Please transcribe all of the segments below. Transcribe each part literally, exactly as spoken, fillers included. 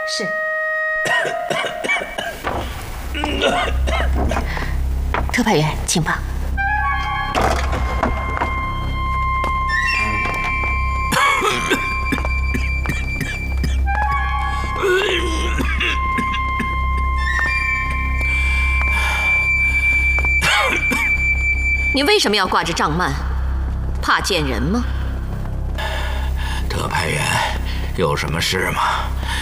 是。特派员，请吧。你为什么要挂着帐幔？怕见人吗？ 特派员，有什么事吗？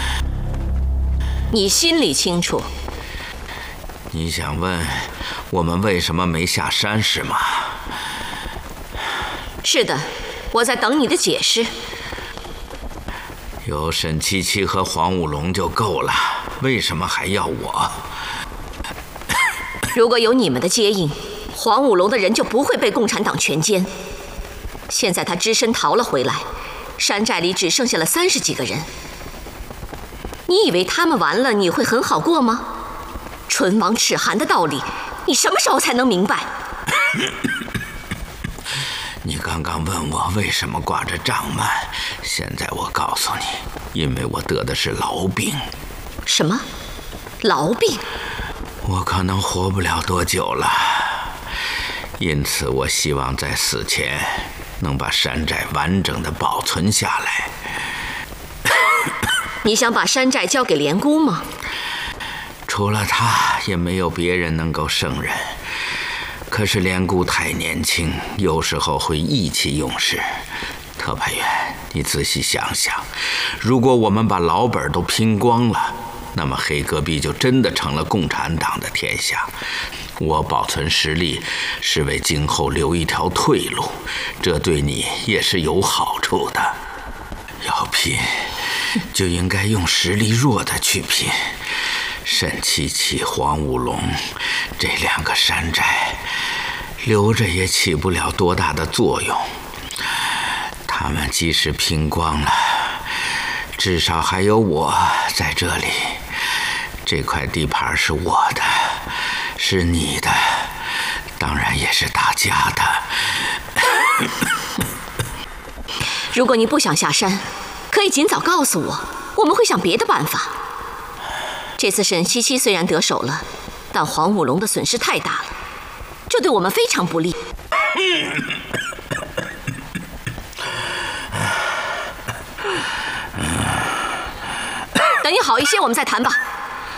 你心里清楚。 你想问我们为什么没下山是吗？ 是的，我在等你的解释。 有沈七七和黄武龙就够了，为什么还要我？ 如果有你们的接应，黄武龙的人就不会被共产党全歼。现在他只身逃了回来，山寨里只剩下了三十几个人。你以为他们完了你会很好过吗？唇亡齿寒的道理，你什么时候才能明白？ 你刚刚问我为什么挂着帐幔，现在我告诉你，因为我得的是痨病。 什么？痨病？ 我可能活不了多久了，因此我希望在死前能把山寨完整的保存下来。 你想把山寨交给连姑吗？ 除了他，也没有别人能够胜任。可是连姑太年轻，有时候会意气用事。特派员，你仔细想想，如果我们把老本都拼光了，那么黑戈壁就真的成了共产党的天下。我保存实力是为今后留一条退路，这对你也是有好处的。要拼，就应该用实力弱的去拼。沈七七、黄武龙这两个山寨留着也起不了多大的作用，他们即使拼光了，至少还有我在这里。这块地盘是我的，是你的，当然也是大家的。 如果你不想下山，可以尽早告诉我，我们会想别的办法。这次沈七七虽然得手了，但黄武龙的损失太大了，这对我们非常不利。等你好一些，我们再谈吧。